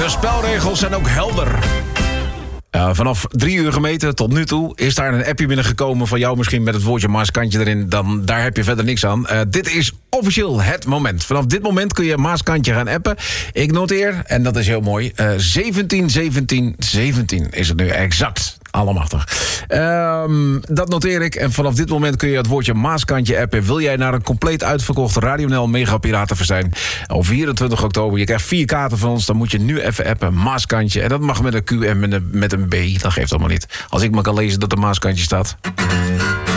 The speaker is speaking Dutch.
De spelregels zijn ook helder. Vanaf 3 uur gemeten tot nu toe is daar een appje binnengekomen van jou, misschien met het woordje Maaskantje erin. Dan daar heb je verder niks aan. Dit is officieel het moment. Vanaf dit moment kun je Maaskantje gaan appen. Ik noteer, en dat is heel mooi, 17 17 17 is het nu exact. Allemachtig. Dat noteer ik. En vanaf dit moment kun je het woordje Maaskantje appen. Wil jij naar een compleet uitverkocht Radio NL Mega Piratenfestijn op 24 oktober. Je krijgt 4 kaarten van ons. Dan moet je nu even appen Maaskantje. En dat mag met een Q en met een B. Dat geeft allemaal niet. Als ik maar kan lezen dat er Maaskantje staat.